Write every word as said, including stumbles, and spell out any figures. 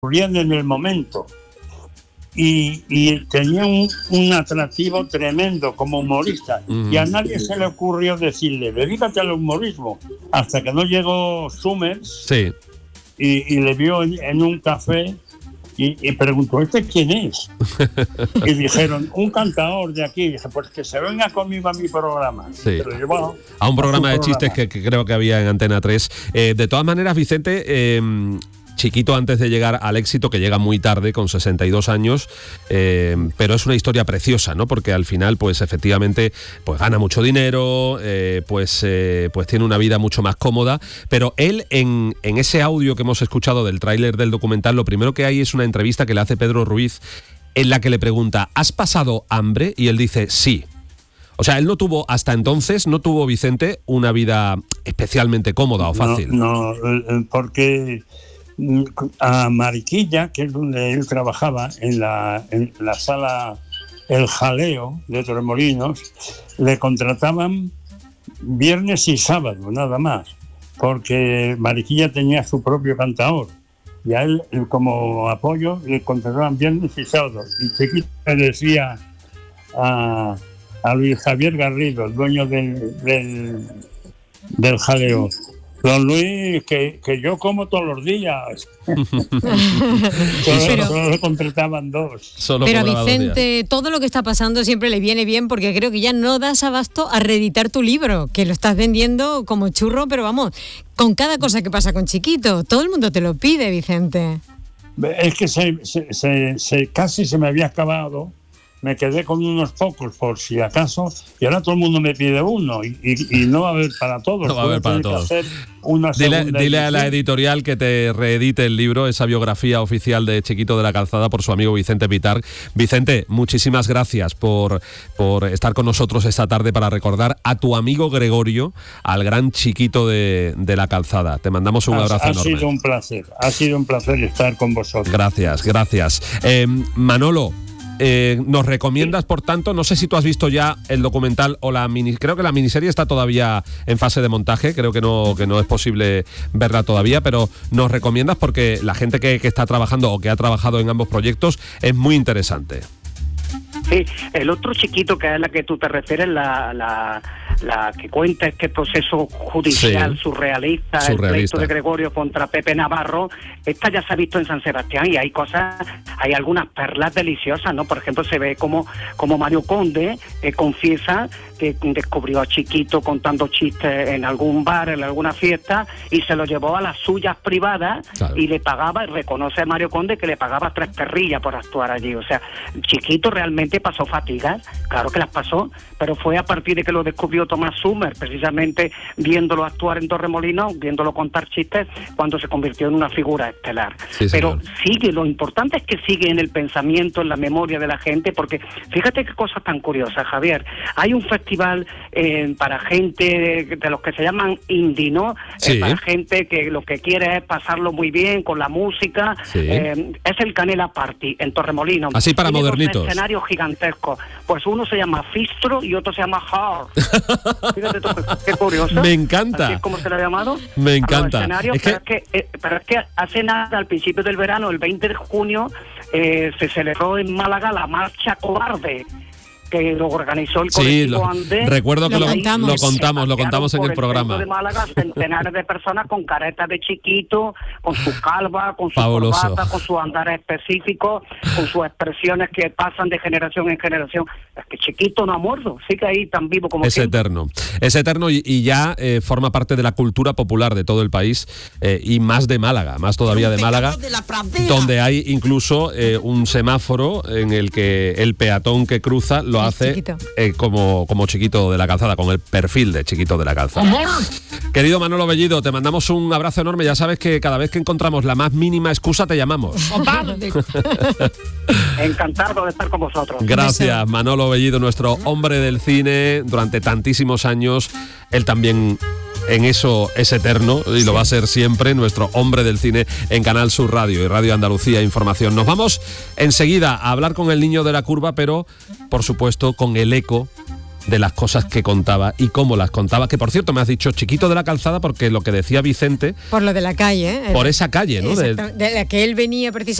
ocurrían en el momento. Y, y tenía un, un atractivo tremendo como humorista. Mm. Y a nadie se le ocurrió decirle, dedícate al humorismo. Hasta que no llegó Summers sí. y, y le vio en, en un café y, y preguntó, ¿este quién es? Y dijeron, un cantador de aquí. Y dije, pues que se venga conmigo a mi programa. Sí. Se lo llevó a un programa a de programa. chistes que, que creo que había en Antena tres. Eh, de todas maneras, Vicente... Eh, Chiquito antes de llegar al éxito, que llega muy tarde, con sesenta y dos años, eh, pero es una historia preciosa, ¿no? Porque al final, pues efectivamente, pues gana mucho dinero, eh, pues, eh, pues tiene una vida mucho más cómoda, pero él en, en ese audio que hemos escuchado del tráiler del documental, lo primero que hay es una entrevista que le hace Pedro Ruiz, en la que le pregunta, ¿has pasado hambre? Y él dice, sí. O sea, él no tuvo, hasta entonces, no tuvo, Vicente, una vida especialmente cómoda o fácil. No, no, porque... a Mariquilla, que es donde él trabajaba, en la, en la sala El Jaleo de Torremolinos, le contrataban viernes y sábado, nada más, porque Mariquilla tenía su propio cantador, y a él, como apoyo, le contrataban viernes y sábado. Y Chiquito le decía a, a Luis Javier Garrido, el dueño del, del, del Jaleo, don Luis, que, que yo como todos los días. solo, solo le contrataban dos. Solo pero a Vicente, todo lo que está pasando siempre le viene bien, porque creo que ya no das abasto a reeditar tu libro, que lo estás vendiendo como churro, pero vamos, con cada cosa que pasa con Chiquito, todo el mundo te lo pide, Vicente. Es que se, se, se, se casi se me había acabado. Me quedé con unos pocos por si acaso, y ahora todo el mundo me pide uno, y, y, y no va a haber para todos. No va a haber para todos. Una dile dile a la editorial que te reedite el libro, esa biografía oficial de Chiquito de la Calzada, por su amigo Vicente Pitar. Vicente, muchísimas gracias por, por estar con nosotros esta tarde para recordar a tu amigo Gregorio, al gran Chiquito de, de la Calzada. Te mandamos un ha, abrazo ha enorme. Ha sido un placer, ha sido un placer estar con vosotros. Gracias, gracias. Eh, Manolo, Eh, nos recomiendas, por tanto, no sé si tú has visto ya el documental o la mini, creo que la miniserie está todavía en fase de montaje, creo que no, que no es posible verla todavía, pero nos recomiendas porque la gente que, que está trabajando o que ha trabajado en ambos proyectos es muy interesante. Sí, el otro Chiquito, que es la que tú te refieres, la, la, la que cuenta este proceso judicial sí, surrealista, surrealista, el pleito de Gregorio contra Pepe Navarro, esta ya se ha visto en San Sebastián y hay cosas, hay algunas perlas deliciosas, ¿no? Por ejemplo, se ve como, como Mario Conde eh, confiesa que descubrió a Chiquito contando chistes en algún bar, en alguna fiesta, y se lo llevó a las suyas privadas, claro, y le pagaba, reconoce a Mario Conde que le pagaba tres perrillas por actuar allí. O sea, Chiquito realmente pasó fatigas, claro que las pasó, pero fue a partir de que lo descubrió Thomas Summers, precisamente viéndolo actuar en Torremolinos, viéndolo contar chistes, cuando se convirtió en una figura estelar. Sí, pero sigue, lo importante es que sigue en el pensamiento, en la memoria de la gente, porque fíjate qué cosas tan curiosas, Javier. Hay un festival eh, para gente de, de los que se llaman indie, ¿no? Sí. Eh, para gente que lo que quiere es pasarlo muy bien con la música. Sí. Eh, es el Canela Party en Torremolinos. Así para Tiene modernitos. Escenarios gigantescos. Pues uno se llama Fistro y otro se llama Hard. Fíjate tú, qué curioso. Me encanta. Así es como se lo ha llamado. Me encanta. Es que... Pero, es que, eh, pero es que hace nada, al principio del verano, el veinte de junio, eh, se celebró en Málaga la Marcha Cobarde, que lo organizó el colectivo sí, lo, Andés. Recuerdo que lo, lo contamos, lo contamos, lo contamos en el, el programa. De Málaga, centenares de personas con caretas de Chiquito, con su calva, con su Fabuloso. corbata, con sus andares específicos, con sus expresiones que pasan de generación en generación. Es que Chiquito no ha muerto, sigue ahí tan vivo como Es siempre. eterno, es eterno y, y ya eh, forma parte de la cultura popular de todo el país eh, y más de Málaga, más todavía de Málaga, de donde hay incluso eh, un semáforo en el que el peatón que cruza lo hace eh, como, como Chiquito de la Calzada, con el perfil de Chiquito de la Calzada. Querido Manolo Bellido, te mandamos un abrazo enorme. Ya sabes que cada vez que encontramos la más mínima excusa te llamamos. Encantado de estar con vosotros. Gracias, Manolo Bellido, nuestro hombre del cine durante tantísimos años. Él también en eso es eterno y lo va a ser siempre, nuestro hombre del cine en Canal Sur Radio y Radio Andalucía Información. Nos vamos enseguida a hablar con el niño de la curva, pero por supuesto con el eco de las cosas que contaba y cómo las contaba, que por cierto me has dicho Chiquito de la Calzada porque lo que decía Vicente... Por lo de la calle, ¿eh? Por esa calle, ¿no? De, de la que él venía precisamente